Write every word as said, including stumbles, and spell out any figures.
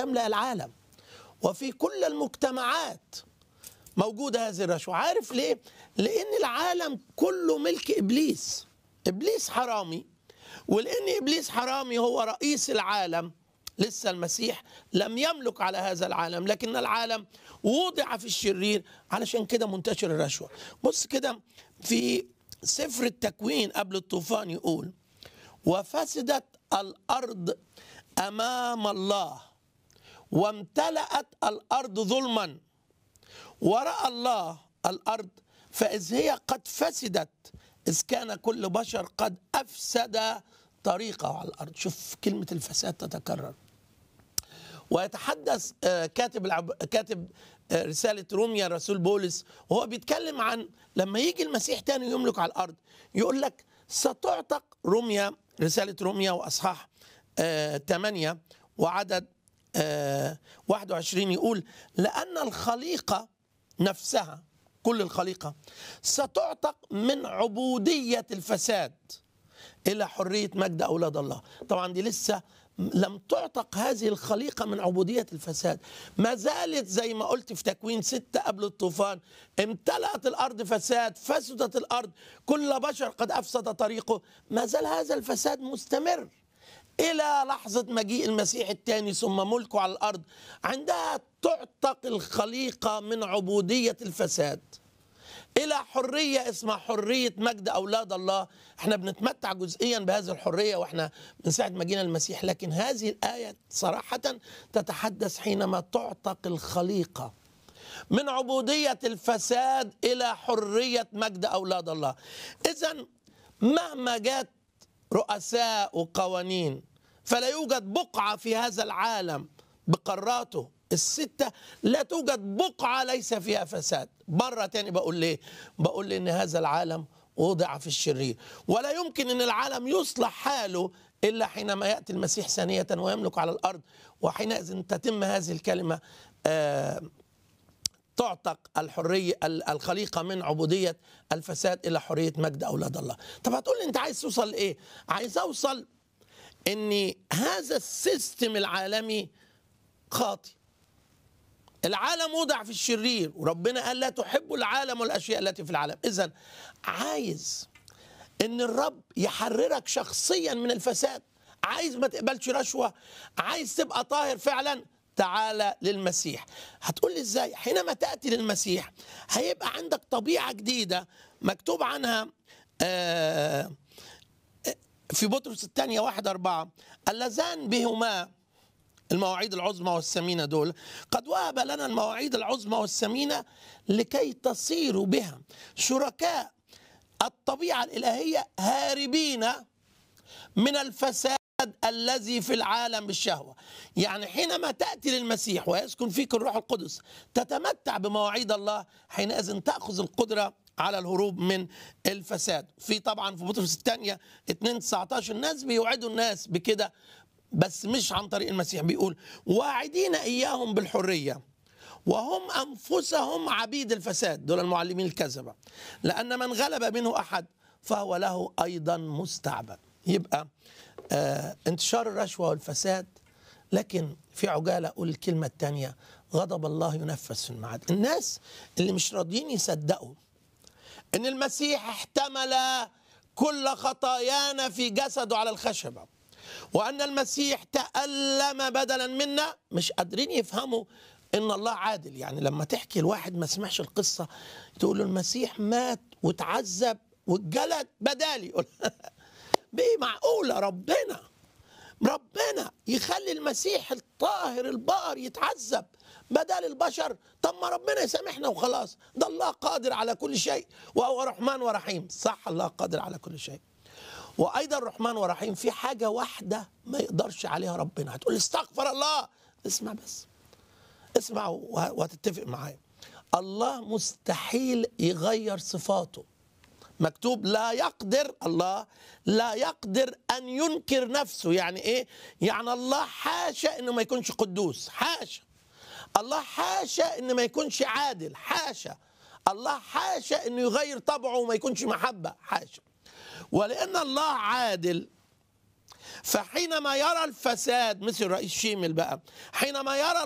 تملأ العالم، وفي كل المجتمعات موجودة هذه الرشوة. عارف ليه؟ لأن العالم كله ملك إبليس. إبليس حرامي، ولأن إبليس حرامي هو رئيس العالم. لسه المسيح لم يملك على هذا العالم، لكن العالم وضع في الشرير، علشان كده منتشر الرشوة. بص كده في سفر التكوين قبل الطوفان يقول: وفسدت الأرض أمام الله، وامتلأت الأرض ظلما، ورأى الله الأرض فإذ هي قد فسدت، إذ كان كل بشر قد أفسد طريقه على الأرض. شوف كلمة الفساد تتكرر. ويتحدث كاتب العب... كاتب رسالة روميا الرسول بولس، وهو بيتكلم عن لما يجي المسيح تاني يملك على الأرض، يقول لك ستعتق. روميا، رسالة روميا وأصحاح ثمانية وعدد آه واحد وعشرين يقول: لأن الخليقة نفسها، كل الخليقة، ستعتق من عبودية الفساد إلى حرية مجد أولاد الله. طبعا دي لسه لم تعتق هذه الخليقة من عبودية الفساد، ما زالت زي ما قلت في تكوين ستة قبل الطوفان: امتلأت الأرض فساد، فسدت الأرض، كل بشر قد أفسد طريقه. ما زال هذا الفساد مستمر إلى لحظة مجيء المسيح الثاني ثم ملكه على الأرض، عندها تعتق الخليقة من عبودية الفساد إلى حرية اسمها حرية مجد أولاد الله. احنا بنتمتع جزئيا بهذه الحرية واحنا من ساعة ما جينا المسيح، لكن هذه الآية صراحة تتحدث حينما تعتق الخليقة من عبودية الفساد إلى حرية مجد أولاد الله. إذن مهما جات رؤساء وقوانين، فلا يوجد بقعة في هذا العالم بقاراته الستة، لا توجد بقعة ليس فيها فساد. مرة تاني بقول ليه؟ بقول لأن هذا العالم وضع في الشرير، ولا يمكن أن العالم يصلح حاله إلا حينما يأتي المسيح ثانية ويملك على الأرض، وحينئذ تتم هذه الكلمة آه تعتق الحرية الخليقة من عبودية الفساد إلى حرية مجد أولاد الله. طب هتقول لي أنت عايز توصل لإيه؟ عايز أوصل أن هذا السيستم العالمي خاطئ. العالم وضع في الشرير، وربنا قال: لا تحبوا العالم والأشياء التي في العالم. إذن عايز أن الرب يحررك شخصيا من الفساد، عايز ما تقبلش رشوة، عايز تبقى طاهر فعلا، تعالى للمسيح. هتقول لي ازاي؟ حينما تأتي للمسيح هيبقى عندك طبيعة جديدة مكتوب عنها في بطرس الثانية واحد أربعة: اللذان بهما المواعيد العظمى والثمينة، دول قد وهب لنا المواعيد العظمى والثمينة لكي تصيروا بها شركاء الطبيعة الإلهية، هاربين من الفساد الذي في العالم بالشهوة. يعني حينما تأتي للمسيح ويسكن فيك الروح القدس تتمتع بمواعيد الله، حينئذ تأخذ القدرة على الهروب من الفساد. في طبعا في بطرس الثانية اثنين تسعة عشر الناس بيوعدوا الناس بكده، بس مش عن طريق المسيح. بيقول: واعدين إياهم بالحرية وهم أنفسهم عبيد الفساد، دول المعلمين الكذبة، لأن من غلب منه أحد فهو له أيضا مستعبد. يبقى آه انتشار الرشوة والفساد، لكن في عجالة أقول الكلمة الثانية: غضب الله ينفذ في الميعاد. الناس اللي مش راضيين يصدقوا إن المسيح احتمل كل خطايانا في جسده على الخشبة، وأن المسيح تألم بدلا منا، مش قادرين يفهموا إن الله عادل. يعني لما تحكي الواحد ما سمعش القصة تقول له المسيح مات وتعذب واتجلد بدالي، يقول بيه معقولة ربنا ربنا يخلي المسيح الطاهر البار يتعذب بدل البشر؟ طب ما ربنا يسامحنا وخلاص، ده الله قادر على كل شيء وهو رحمن ورحيم. صح، الله قادر على كل شيء، وأيضا رحمن ورحيم. في حاجة واحدة ما يقدرش عليها ربنا. هتقول استغفر الله، اسمع بس، اسمع وهتتفق معايا. الله مستحيل يغير صفاته. مكتوب لا يقدر، الله لا يقدر أن ينكر نفسه. يعني إيه؟ يعني الله حاشا إنه ما يكونش قدوس، حاشا. الله حاشا إنه ما يكونش عادل، حاشا. الله حاشا إنه يغير طبعه وما يكونش محبة، حاشا. ولأن الله عادل فحينما يرى الفساد، مثل رئيس شيمل بقى، حينما يرى